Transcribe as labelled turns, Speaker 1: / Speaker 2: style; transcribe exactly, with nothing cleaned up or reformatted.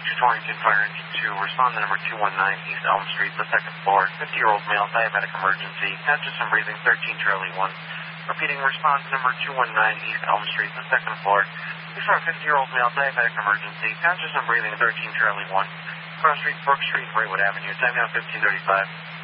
Speaker 1: to Torrington Fire Engine two. Respond to number two one nine East Elm Street, the second floor. fifty-year-old male, diabetic emergency. Patches and breathing, thirteen Charlie one. Repeating, response number two one nine East Elm Street, the second floor. This is our fifty-year-old male, diabetic emergency. Patches and breathing, thirteen Charlie one. Cross Street, Brook Street, Braywood Avenue. Time now fifteen thirty-five.